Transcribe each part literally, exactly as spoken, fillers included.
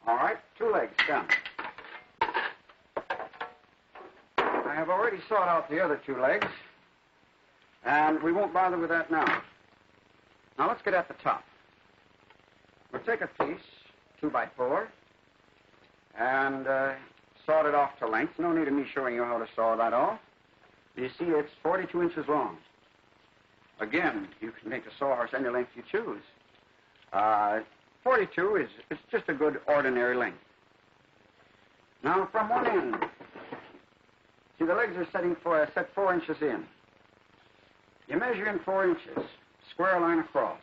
All right, two legs done. I have already sawed out the other two legs, and we won't bother with that now. Now let's get at the top. We'll take a piece, two by four, and uh, sawed it off to length. No need of me showing you how to saw that off. You see, it's forty-two inches long. Again, you can make a sawhorse any length you choose. Uh, forty-two is it's just a good ordinary length. Now, from one end, see, the legs are setting for, uh, set four inches in. You measure in four inches, square line across.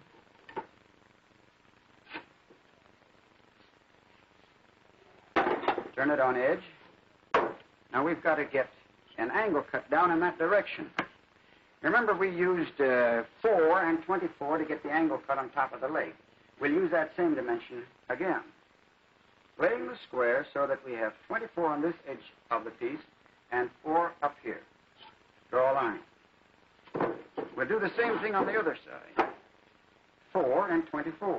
Turn it on edge. Now we've got to get an angle cut down in that direction. Remember, we used uh, four and twenty-four to get the angle cut on top of the leg. We'll use that same dimension again. Laying the square so that we have twenty-four on this edge of the piece and four up here. Draw a line. We'll do the same thing on the other side. Four and twenty-four.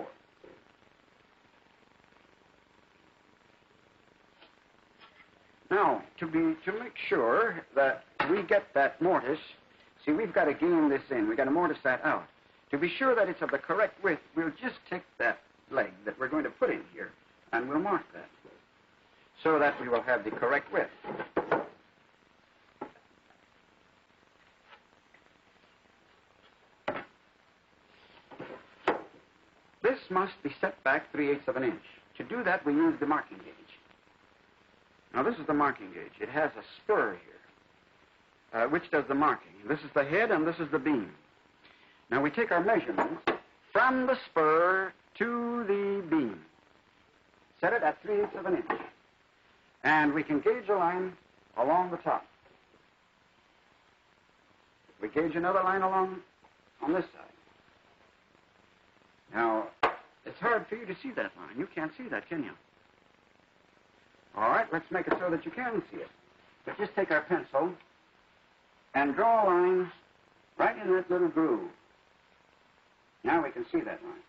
Now, to be to make sure that we get that mortise, see, we've got to game this in. We've got to mortise that out. To be sure that it's of the correct width, we'll just take that leg that we're going to put in here, and we'll mark that so that we will have the correct width. This must be set back three-eighths of an inch. To do that, we use the marking gauge. Now, this is the marking gauge. It has a spur here, uh, which does the marking. This is the head, and this is the beam. Now, we take our measurements from the spur to the beam. Set it at three-eighths of an inch. And we can gauge a line along the top. We gauge another line along on this side. Now, it's hard for you to see that line. You can't see that, can you? All right, let's make it so that you can see it. But just take our pencil and draw a line right in that little groove. Now we can see that line.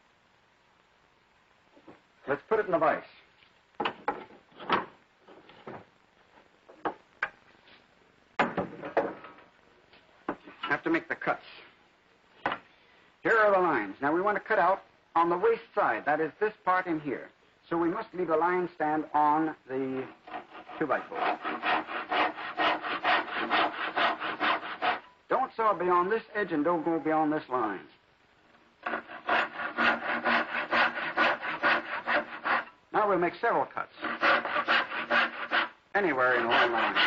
Let's put it in the vise. Have to make the cuts. Here are the lines. Now we want to cut out on the waist side. That is this part in here. So we must leave the line stand on the two by four. Don't saw beyond this edge and don't go beyond this line. Now we'll make several cuts. Anywhere in one line.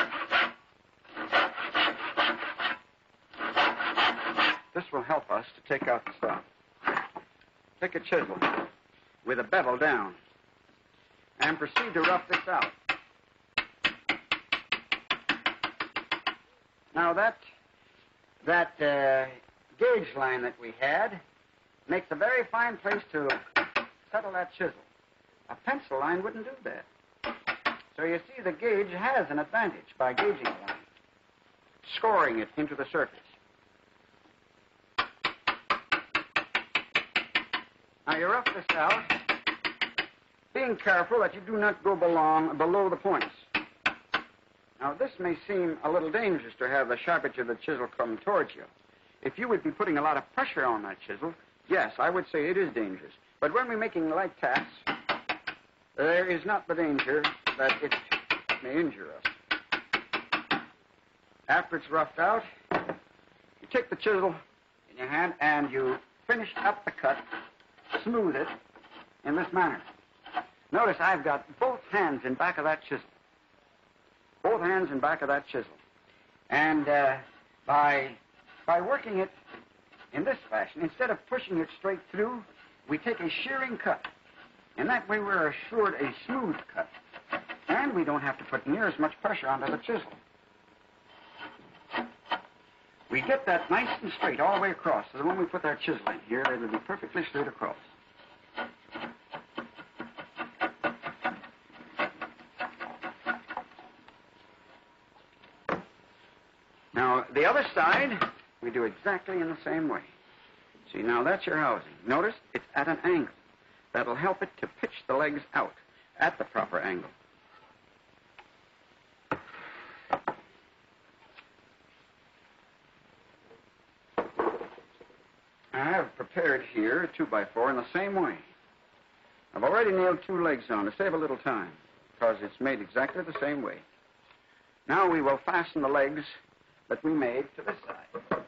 This will help us to take out the stuff. Take a chisel with a bevel down and proceed to rough this out. Now that that uh, gauge line that we had makes a very fine place to settle that chisel. A pencil line wouldn't do that. So you see, the gauge has an advantage by gauging the line, scoring it into the surface. Now you rough this out, being careful that you do not go belong, below the points. Now this may seem a little dangerous to have the sharp edge of the chisel come towards you. If you would be putting a lot of pressure on that chisel, yes, I would say it is dangerous. But when we're making light taps, there is not the danger that it may injure us. After it's roughed out, you take the chisel in your hand and you finish up the cut, smooth it in this manner. Notice I've got both hands in back of that chisel. Both hands in back of that chisel. And uh, by, by working it in this fashion, instead of pushing it straight through, we take a shearing cut. In that way, we're assured a smooth cut. And we don't have to put near as much pressure onto the chisel. We get that nice and straight all the way across. So that when we put our chisel in here, it'll be perfectly straight across. Now, the other side, we do exactly in the same way. See, now that's your housing. Notice it's at an angle. that'll help it to pitch the legs out at the proper angle. I have prepared here a two by four in the same way. I've already nailed two legs on to save a little time, because it's made exactly the same way. Now we will fasten the legs that we made to this side.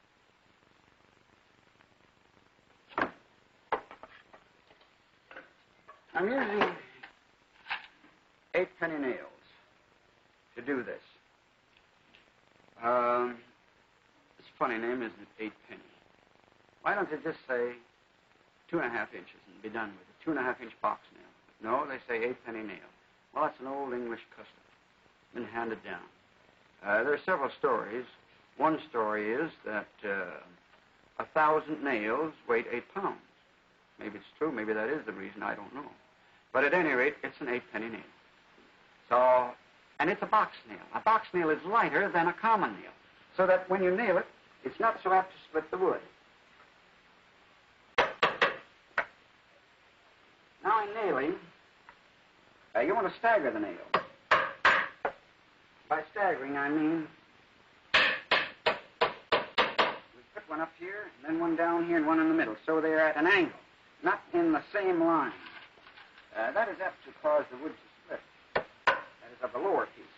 I'm using eight penny nails to do this. Um, it's a funny name, isn't it? Eight penny. Why don't you just say two and a half inches and be done with it? Two and a half inch box nail. No, they say eight penny nail. Well, that's an old English custom. Been handed down. Uh, there are several stories. One story is that uh, a thousand nails weighed eight pounds. Maybe it's true. Maybe that is the reason. I don't know. But at any rate, it's an eight penny nail. So, and it's a box nail. A box nail is lighter than a common nail, so that when you nail it, it's not so apt to split the wood. Now in nailing, uh, you want to stagger the nail. By staggering, I mean we put one up here, and then one down here, and one in the middle, so they're at an angle, not in the same line. Uh, that is apt to cause the wood to split. That is of the lower piece.